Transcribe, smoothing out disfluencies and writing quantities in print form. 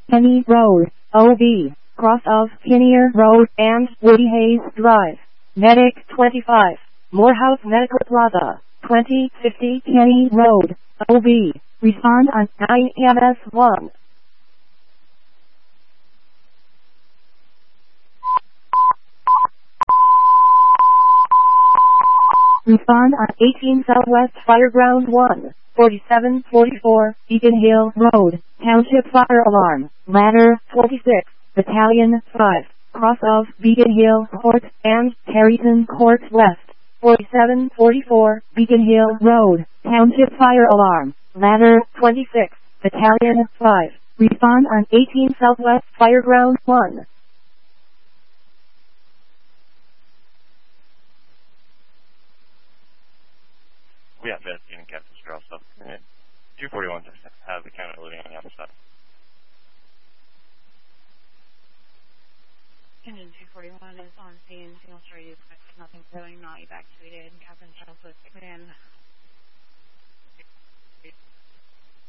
Kenny Road, OB, cross of Kinnear Road and Woody Hayes Drive. Medic 25, Morehouse Medical Plaza, 2050 Kenny Road, OB. Respond on 9MS1. Respond on 18 Southwest Fireground 1, 4744, Beacon Hill Road, Township Fire Alarm, Ladder 26, Battalion 5, cross of Beacon Hill Court and Tarryton Court West, 4744, Beacon Hill Road, Township Fire Alarm, Ladder 26, Battalion 5. Respond on 18 Southwest Fireground 1. We have investigating Captain Strauss up. 241 have the counter living on the other side. Engine 241 is on scene. Signal straight is nothing showing, not evacuated. Captain Strauss is in.